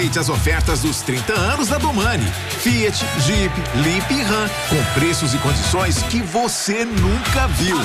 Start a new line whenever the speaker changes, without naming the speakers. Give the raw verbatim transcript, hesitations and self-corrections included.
Aproveite as ofertas dos trinta anos da Domani. Fiat, Jeep, Leap e Ram, com preços e condições que você nunca viu.